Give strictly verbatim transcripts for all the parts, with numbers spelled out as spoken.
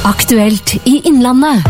Aktuelt i Innlandet.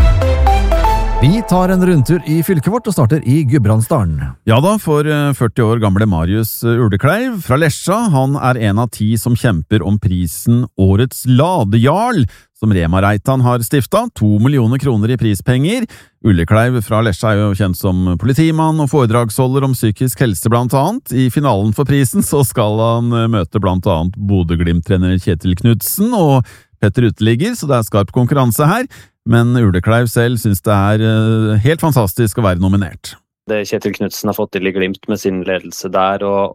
Vi tar en rundtur i fylket vårt og starter i Gudbrandsdalen. Ja da, for førti år gamle Marius Ulekleiv fra Lesja, han er en av ti som kjemper om prisen Årets Ladejarl, som Rema Reitan har stiftet, to millioner kroner i prispenger. Ulekleiv fra Lesja er jo kjent som politimann og foredragsholder om psykisk helse blant annet. I finalen for prisen så skal han møte blant annet Bodø-Glimt-trener Kjetil Knudsen og Petter Uteligger, så det er skarp konkurranse her. Men Ulekleiv selv synes det er helt fantastisk å være nominert. Det Kjetil Knudsen har fått til i Glimt med sin ledelse der, og,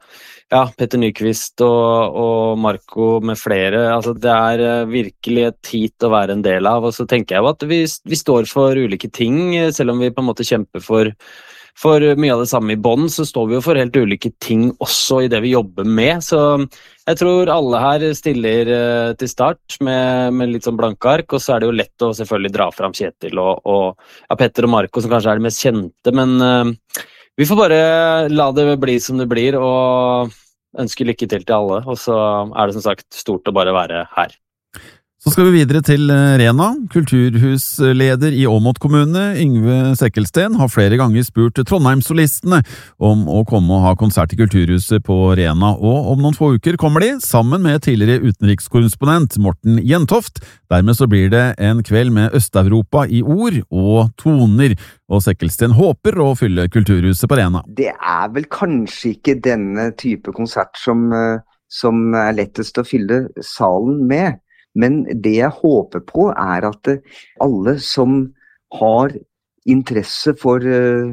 og ja, Petter Nyqvist og, og Marco med flere, altså det er virkelig et hit å være en del av, og så tenker jeg jo at vi, vi står for ulike ting, selv om vi på en måte kjemper for, for mye av det samme i bånd, så står vi jo for helt ulike ting også i det vi jobber med, så jeg tror alle her stiller uh, til start med, med litt sånn blanke ark, og så er det jo lett å selvfølgelig dra fram Kjetil og, og ja, Petter og Marco som kanskje er de mest kjente, men uh, vi får bare la det bli som det blir, og ønske lykke til til alle, og så er det som sagt stort å bare være her. Så skal vi videre til Rena. Kulturhusleder i Åmot kommune, Yngve Sekkelsten, har flere ganger spurt Trondheimssolistene om å komme og ha konsert i Kulturhuset på Rena, og om noen få uker kommer de, sammen med tidligere utenrikskorrespondent Morten Jentoft. Dermed så blir det en kveld med Øst-Europa i ord og toner, og Sekkelsten håper å fylle Kulturhuset på Rena. Det er vel kanskje ikke denne type konsert som, som er lettest å fylle salen med. Men det jeg håper på er at alle som har interesse for uh,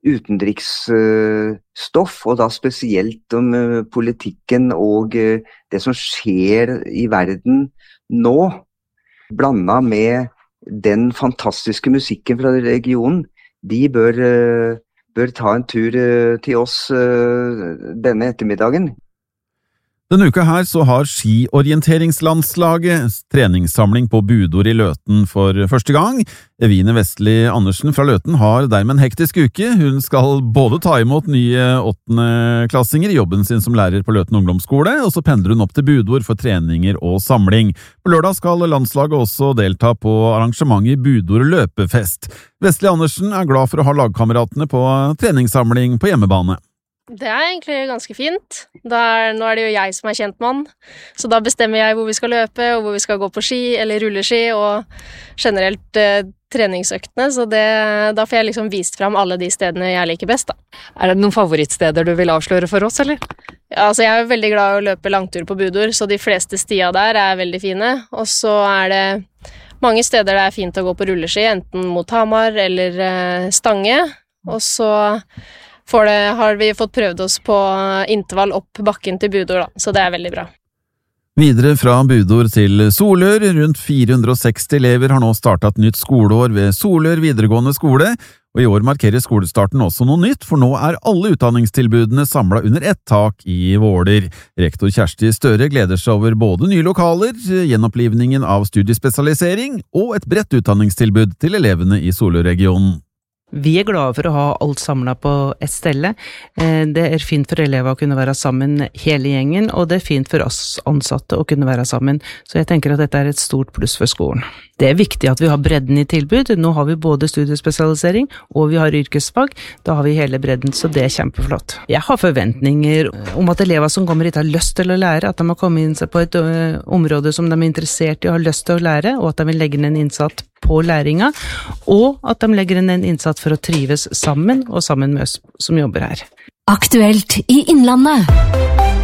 utenriksstoff, uh, og da spesielt om uh, politikken og uh, det som skjer i verden nå, blandet med den fantastiske musikken fra regionen, de bør, uh, bør ta en tur uh, til oss uh, denne ettermiddagen. Denne uka her så har skiorienteringslandslaget treningssamling på Budor i Løten for første gang. Evine Vestli Andersen fra Løten har dermed en hektisk uke. Hun skal både ta imot nye åttendeklassinger i jobben sin som lærer på Løten ungdomsskole, og så pendler hun opp til Budor for treninger og samling. På lørdag skal landslaget også delta på arrangementet Budor løpefest. Vestli Andersen er glad for å ha lagkameratene på treningssamling på hjemmebane. Det er egentlig ganske fint. Er, nå er det jo jeg som er kjentmann, så da bestemmer jeg hvor vi skal løpe, og hvor vi skal gå på ski, eller rulleski, og generelt eh, treningsøktene, så det, da får jeg liksom vist frem alle de stedene jeg liker best, da. Er det noen favorittsteder du vil avsløre for oss, eller? Ja, altså jeg er veldig glad i å løpe langtur på Budor, så de fleste stier der er veldig fine, og så er det mange steder det er fint å gå på rulleski, enten mot Hamar eller eh, Stange, og så For det har vi fått prøvd oss på intervall opp bakken til Budor, da, så det er veldig bra. Videre fra Budor til Solør. Rundt fire hundre og seksti elever har nå startet nytt skoleår ved Solør videregående skole, og i år markerer skolestarten også noe nytt, for nå er alle utdanningstilbudene samlet under ett tak i Våler. Rektor Kjersti Støre gleder seg over både nye lokaler, gjenopplivningen av studiespesialisering og et bredt utdanningstilbud til elevene i Solør-regionen. Vi er glade for å ha alt samlet på et stelle. Det er fint for elever å kunne være sammen hele gjengen, og det er fint for oss ansatte å kunne være sammen. Så jeg tenker at dette er et stort pluss for skolen. Det er viktig at vi har bredden i tilbud. Nå har vi både studiespesialisering og vi har yrkesfag. Da har vi hele bredden, så det er kjempeflott. Jeg har forventninger om at elever som kommer hit har lyst til å lære, at de har kommet inn seg på et uh, område som de er interessert i og har lyst til å lære, og at de vil legge inn en innsats på læringa, og at de legger inn en innsats for å trives sammen og sammen med oss som jobber her. Aktuelt i Innlandet.